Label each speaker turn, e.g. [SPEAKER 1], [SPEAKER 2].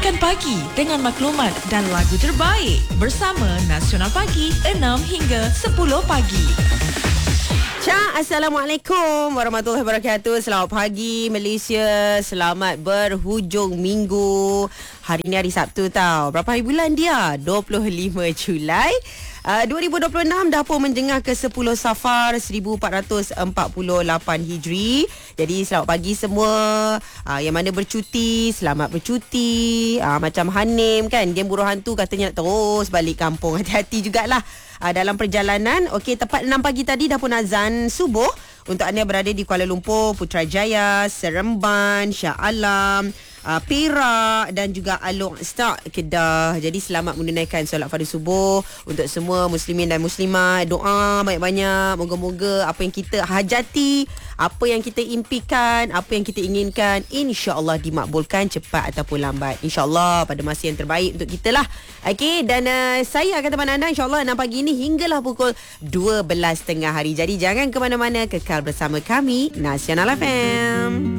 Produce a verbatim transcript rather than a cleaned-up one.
[SPEAKER 1] Mulakan pagi dengan maklumat dan lagu terbaik bersama Nasional Pagi enam hingga sepuluh pagi.
[SPEAKER 2] Cak, Assalamualaikum warahmatullahi wabarakatuh. Selamat pagi Malaysia. Selamat berhujung minggu. Hari ni hari Sabtu tau. Berapa hari bulan dia? dua puluh lima Julai Uh, dua ribu dua puluh enam dah pun menjengah ke sepuluh Safar seribu empat ratus empat puluh lapan Hijri. Jadi selamat pagi semua. uh, Yang mana bercuti, selamat bercuti. uh, Macam Hanim kan, dia buruh hantu katanya nak terus balik kampung. Hati-hati jugalah uh, dalam perjalanan. Okey, tepat enam pagi tadi dah pun azan subuh. Untuk anda berada di Kuala Lumpur, Putrajaya, Seremban, Shah Alam, Uh, Perak dan juga Along Start Kedah. Jadi selamat menunaikan solat fardu subuh untuk semua muslimin dan muslimat. Doa banyak-banyak, moga-moga apa yang kita hajati, apa yang kita impikan, apa yang kita inginkan, insya-Allah dimakbulkan cepat ataupun lambat. Insya-Allah pada masa yang terbaik untuk kita lah. Okey, dan uh, saya akan temani anda insya-Allah enam pagi ini hinggalah pukul dua belas tengah hari. Jadi jangan ke mana-mana, kekal bersama kami Nasional F M.